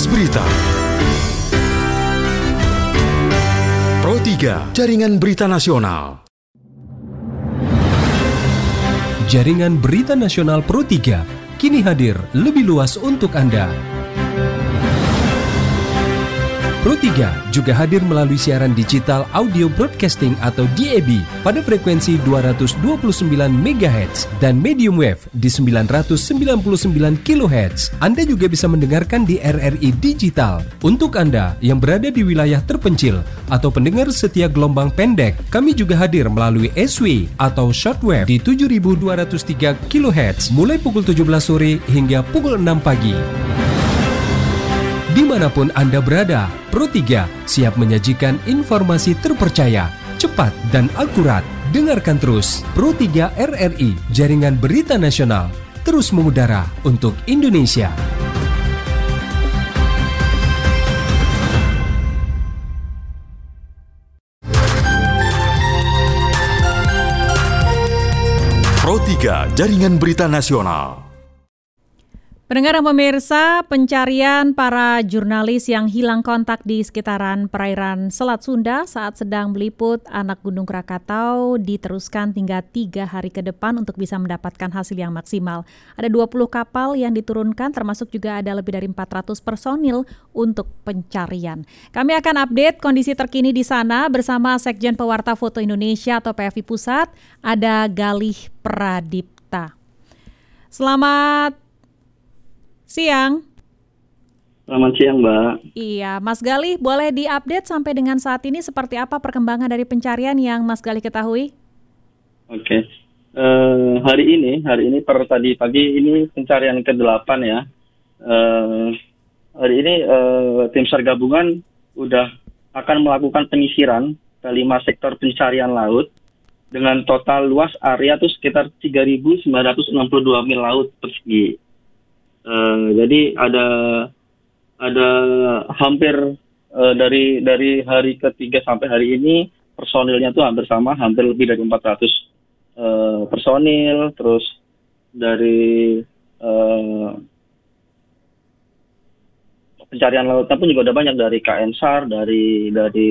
Kilas Berita. Pro 3, Jaringan Berita Nasional. Jaringan Berita Nasional Pro 3 kini hadir lebih luas untuk Anda. Pro 3 juga hadir melalui siaran digital audio broadcasting atau DAB pada frekuensi 229 MHz dan medium wave di 999 kHz. Anda juga bisa mendengarkan di RRI Digital. Untuk Anda yang berada di wilayah terpencil atau pendengar setia gelombang pendek, kami juga hadir melalui SW atau shortwave di 7203 kHz mulai pukul 17 sore hingga pukul 6 pagi. Dimanapun Anda berada, Pro 3 siap menyajikan informasi terpercaya, cepat dan akurat. Dengarkan terus Pro 3 RRI, Jaringan Berita Nasional, terus mengudara untuk Indonesia. Pro 3, Jaringan Berita Nasional. Pendengar dan pemirsa, pencarian para jurnalis yang hilang kontak di sekitaran perairan Selat Sunda saat sedang meliput anak Gunung Krakatau diteruskan hingga 3 hari ke depan untuk bisa mendapatkan hasil yang maksimal. Ada 20 kapal yang diturunkan, termasuk juga ada lebih dari 400 personil untuk pencarian. Kami akan update kondisi terkini di sana bersama Sekjen Pewarta Foto Indonesia atau PFI Pusat, ada Galih Pradipta. Selamat siang. Selamat siang, Mbak. Iya, Mas Galih, boleh diupdate sampai dengan saat ini seperti apa perkembangan dari pencarian yang Mas Galih ketahui? Oke. Hari ini per tadi pagi ini pencarian ke-8 ya. Hari ini tim SAR gabungan udah akan melakukan penyisiran ke 5 sektor pencarian laut dengan total luas area itu sekitar 3.962 mil laut persegi. Jadi ada hampir dari hari ketiga sampai hari ini personilnya tuh hampir sama, hampir lebih dari 400 personil. Terus dari pencarian lautnya pun juga udah banyak, dari KN SAR, dari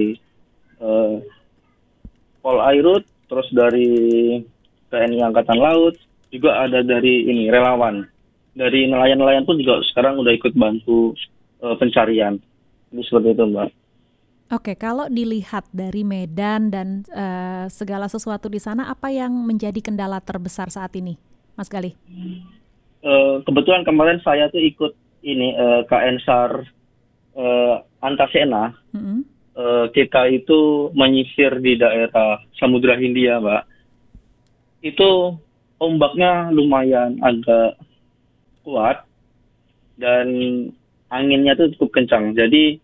Polairut, terus dari TNI Angkatan Laut, juga ada dari relawan. Dari nelayan-nelayan pun juga sekarang udah ikut bantu pencarian. Ini seperti itu, Mbak. Oke, kalau dilihat dari medan dan segala sesuatu di sana, apa yang menjadi kendala terbesar saat ini, Mas Galih? Kebetulan kemarin saya tuh ikut KN SAR Antasena. Kita itu menyisir di daerah Samudra Hindia, Mbak. Itu ombaknya lumayan agak kuat dan anginnya tuh cukup kencang, jadi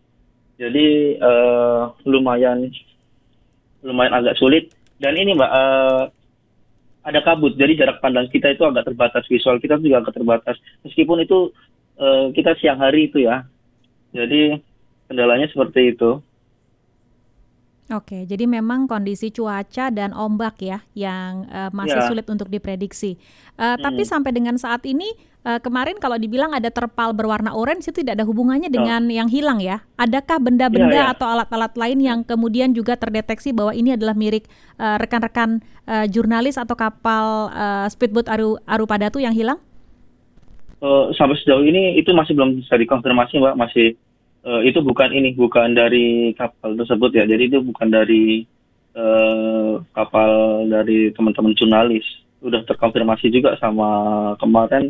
lumayan agak sulit. Dan ini, Mbak, ada kabut, jadi jarak pandang kita itu agak terbatas, visual kita juga agak terbatas, meskipun itu kita siang hari itu ya. Jadi kendalanya seperti itu. Oke, jadi memang kondisi cuaca dan ombak ya yang masih sulit untuk diprediksi. Tapi sampai dengan saat ini, kemarin kalau dibilang ada terpal berwarna oranye, itu tidak ada hubungannya dengan yang hilang ya? Adakah benda-benda atau alat-alat lain yang kemudian juga terdeteksi bahwa ini adalah milik rekan-rekan jurnalis atau kapal speedboat Arupadatu yang hilang? Sampai sejauh ini itu masih belum bisa dikonfirmasi, Mbak. Masih itu bukan dari kapal tersebut ya. Jadi itu bukan dari kapal dari teman-teman jurnalis. Udah terkonfirmasi juga sama kemarin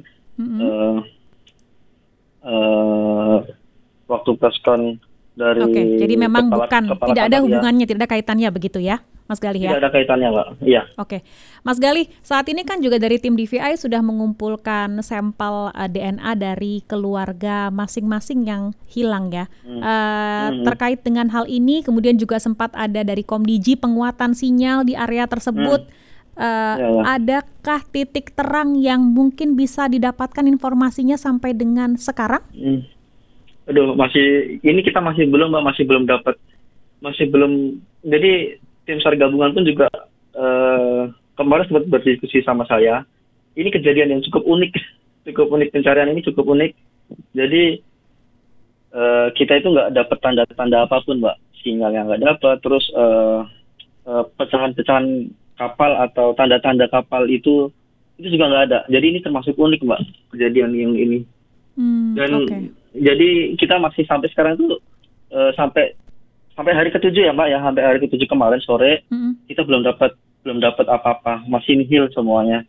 waktu preskon dari. Oke, jadi memang tidak ada hubungannya, tidak ada kaitannya begitu ya, Mas Galih ya? Tidak ada kaitannya, Mbak. Iya. Oke, Mas Galih, saat ini kan juga dari tim DVI sudah mengumpulkan sampel DNA dari keluarga masing-masing yang hilang ya. Terkait dengan hal ini, kemudian juga sempat ada dari Komdiji penguatan sinyal di area tersebut. Adakah titik terang yang mungkin bisa didapatkan informasinya sampai dengan sekarang? Aduh, kita masih belum, Mbak, masih belum. Jadi tim SAR gabungan pun juga kemarin sempat berdiskusi sama saya. Ini kejadian yang cukup unik pencarian ini cukup unik. Jadi kita itu nggak dapat tanda-tanda apapun, Mbak. Sinyal yang nggak dapat, terus pecahan-pecahan kapal atau tanda-tanda kapal itu juga nggak ada. Jadi ini termasuk unik, Mbak, kejadian yang ini. Dan jadi kita masih sampai sekarang itu sampai hari ke-7 ya, Mbak, ya, sampai hari ke-7 kemarin sore kita belum dapat apa-apa, masih nihil semuanya.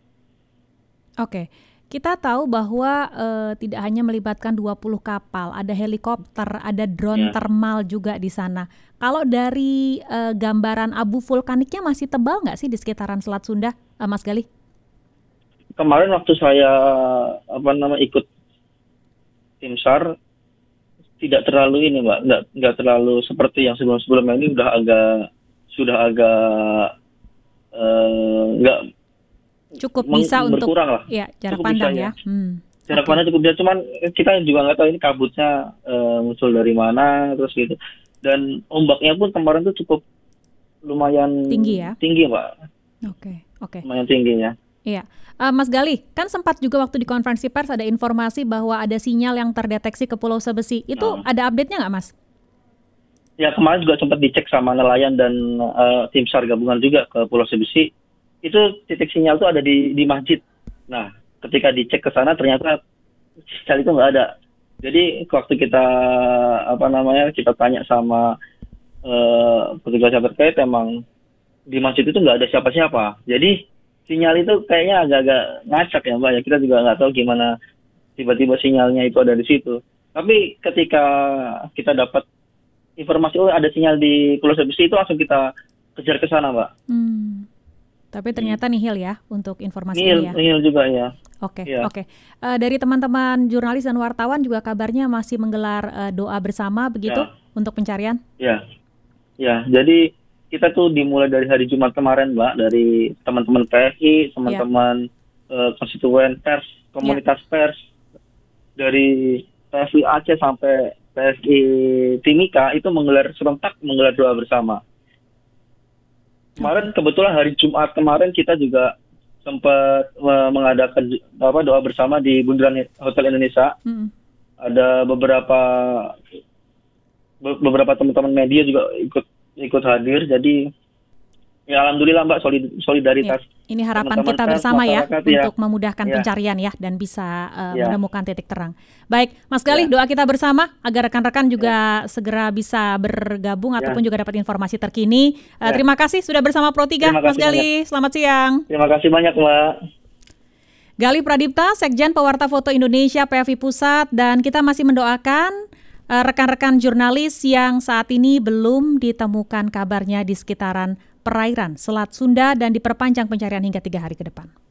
Oke. Kita tahu bahwa tidak hanya melibatkan 20 kapal, ada helikopter, ada drone thermal juga di sana. Kalau dari gambaran abu vulkaniknya masih tebal nggak sih di sekitaran Selat Sunda, Mas Galih? Kemarin waktu saya ikut tim SAR, tidak terlalu ini, Mbak, nggak terlalu seperti yang sebelum-sebelumnya. Ini sudah agak nggak cukup bisa untuk berkurang lah. Ya, jarak pandang bisa, ya. Jarak pandang cukup bisa, cuman kita juga nggak tahu ini kabutnya muncul dari mana terus gitu. Dan ombaknya pun kemarin tuh cukup lumayan tinggi ya. Tinggi, Mbak. Oke. Lumayan tingginya. Iya. Mas Galih, kan sempat juga waktu di konferensi pers ada informasi bahwa ada sinyal yang terdeteksi ke Pulau Sebesi. Itu ada update-nya nggak, Mas? Ya, kemarin juga sempat dicek sama nelayan dan tim SAR gabungan juga ke Pulau Sebesi. Itu titik sinyal itu ada di masjid. Nah, ketika dicek ke sana ternyata sinyal itu nggak ada. Jadi waktu kita kita tanya sama petugas yang terkait, emang di masjid itu nggak ada siapa-siapa. Jadi sinyal itu kayaknya agak-agak ngacak ya, Mbak, ya. Kita juga nggak tahu gimana tiba-tiba sinyalnya itu ada di situ. Tapi ketika kita dapat informasi ada sinyal di Pulau Sebesi, itu langsung kita kejar ke sana, Mbak. Tapi ternyata nihil ya untuk informasi ini ya. Nihil juga ya. Oke. Dari teman-teman jurnalis dan wartawan juga kabarnya masih menggelar doa bersama begitu untuk pencarian? Ya. Jadi kita tuh dimulai dari hari Jumat kemarin, Mbak, dari teman-teman PSI, teman-teman konstituen pers, komunitas pers, dari PSI Aceh sampai PSI Timika itu menggelar doa bersama. Kemarin kebetulan hari Jumat kemarin kita juga sempat mengadakan doa bersama di Bundaran Hotel Indonesia. Ada beberapa teman-teman media juga ikut hadir. Jadi ya alhamdulillah, Mbak, solidaritas. Ya, ini harapan kita bersama ya untuk memudahkan pencarian ya dan bisa menemukan titik terang. Baik, Mas Galih, doa kita bersama agar rekan-rekan juga segera bisa bergabung ataupun juga dapat informasi terkini. Terima kasih sudah bersama Pro 3, Mas Galih. Selamat siang. Terima kasih banyak, Mbak. Galih Pradipta, Sekjen Pewarta Foto Indonesia PFI Pusat, dan kita masih mendoakan rekan-rekan jurnalis yang saat ini belum ditemukan kabarnya di sekitaran perairan Selat Sunda dan diperpanjang pencarian hingga 3 hari ke depan.